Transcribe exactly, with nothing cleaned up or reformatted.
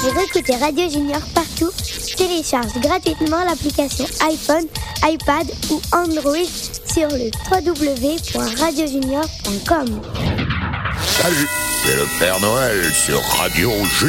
Pour écouter Radio Junior partout, télécharge gratuitement l'application iPhone, iPad ou Android sur le w w w point radio junior point com. Salut, c'est le Père Noël sur Radio Junior.